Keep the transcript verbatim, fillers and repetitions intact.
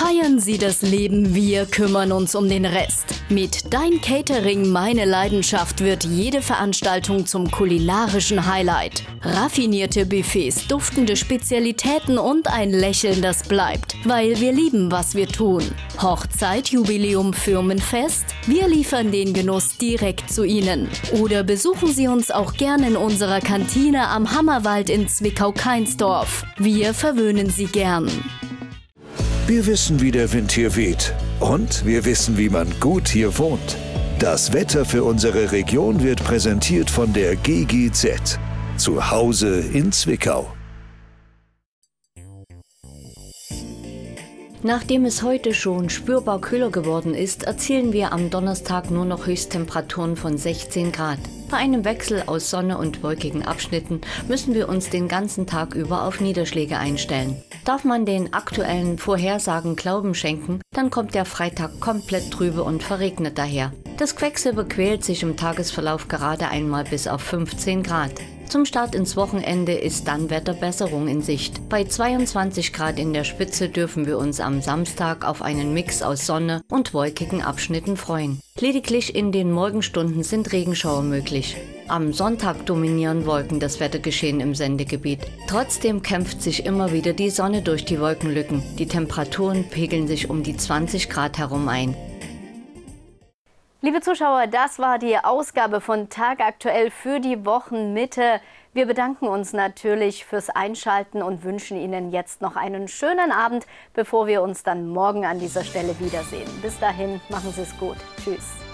Feiern Sie das Leben, wir kümmern uns um den Rest. Mit Dein Catering, meine Leidenschaft wird jede Veranstaltung zum kulinarischen Highlight. Raffinierte Buffets, duftende Spezialitäten und ein Lächeln, das bleibt, weil wir lieben, was wir tun. Hochzeit, Jubiläum, Firmenfest? Wir liefern den Genuss direkt zu Ihnen. Oder besuchen Sie uns auch gern in unserer Kantine am Hammerwald in Zwickau-Kainsdorf. Wir verwöhnen Sie gern. Wir wissen, wie der Wind hier weht. Und wir wissen, wie man gut hier wohnt. Das Wetter für unsere Region wird präsentiert von der G G Z. Zu Hause in Zwickau. Nachdem es heute schon spürbar kühler geworden ist, erzielen wir am Donnerstag nur noch Höchsttemperaturen von sechzehn Grad. Bei einem Wechsel aus Sonne und wolkigen Abschnitten müssen wir uns den ganzen Tag über auf Niederschläge einstellen. Darf man den aktuellen Vorhersagen Glauben schenken, dann kommt der Freitag komplett trübe und verregnet daher. Das Quecksilber quält sich im Tagesverlauf gerade einmal bis auf fünfzehn Grad. Zum Start ins Wochenende ist dann Wetterbesserung in Sicht. Bei zweiundzwanzig Grad in der Spitze dürfen wir uns am Samstag auf einen Mix aus Sonne und wolkigen Abschnitten freuen. Lediglich in den Morgenstunden sind Regenschauer möglich. Am Sonntag dominieren Wolken das Wettergeschehen im Sendegebiet. Trotzdem kämpft sich immer wieder die Sonne durch die Wolkenlücken. Die Temperaturen pegeln sich um die zwanzig Grad herum ein. Liebe Zuschauer, das war die Ausgabe von Tagaktuell für die Wochenmitte. Wir bedanken uns natürlich fürs Einschalten und wünschen Ihnen jetzt noch einen schönen Abend, bevor wir uns dann morgen an dieser Stelle wiedersehen. Bis dahin, machen Sie es gut. Tschüss.